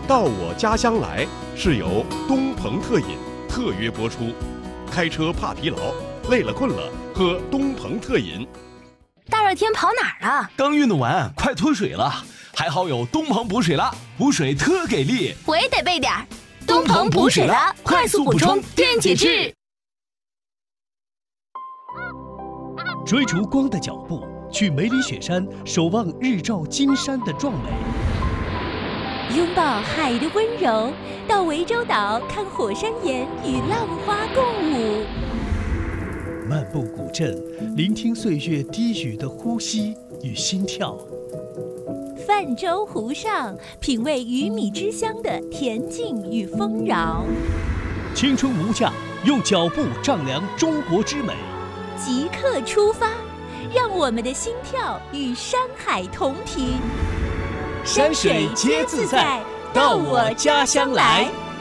到我家乡来是由东鹏特饮特约播出，开车怕疲劳，累了困了喝东鹏特饮。 大热天跑哪儿啊？ 刚运动完，快脱水了，还好有东鹏补水了，补水特给力。 我也得备点儿。东鹏补水了，快速补充电解质。 追逐光的脚步，去梅里雪山守望日照金山的壮美。 拥抱海的温柔，到涠洲岛看火山岩与浪花共舞。 漫步古镇，聆听岁月低语的呼吸与心跳。 泛舟湖上，品味鱼米之乡的恬静与丰饶。 青春无价，用脚步丈量中国之美。 即刻出发，让我们的心跳与山海同频。 山水皆自在，到我家乡来。